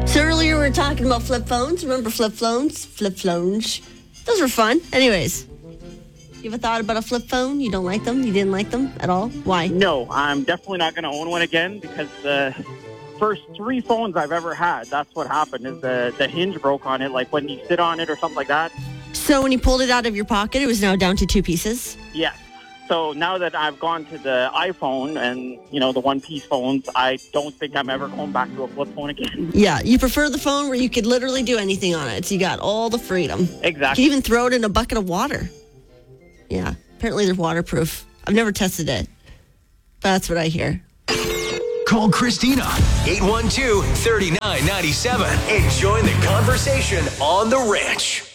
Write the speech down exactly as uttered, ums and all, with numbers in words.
So earlier we were talking about flip phones. Remember flip phones? Flip phones. Those were fun. Anyways, you ever thought about a flip phone? You don't like them? You didn't like them at all? Why? No, I'm definitely not going to own one again because the first three phones I've ever had, that's what happened, is the, the hinge broke on it, like when you sit on it or something like that. So when you pulled it out of your pocket, it was now down to two pieces? Yes. So now that I've gone to the iPhone and, you know, the one-piece phones, I don't think I'm ever going back to a flip phone again. Yeah, you prefer the phone where you could literally do anything on it. So you got all the freedom. Exactly. You can even throw it in a bucket of water. Yeah, apparently they're waterproof. I've never tested it, but that's what I hear. Call Christina, eight one two, three nine nine seven, and join the conversation on The Ranch.